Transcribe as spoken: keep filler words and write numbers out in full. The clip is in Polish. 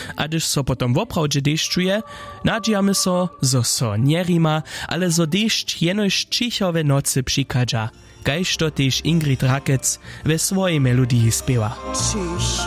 a gdyż so potom woprawdźe dešćuje, nadźijamy so, zo so njerima, ale zo dešć jenož čichowe nocy přikadža, kajž to tež Ingrid Rakec ve swojej melodii spiewa.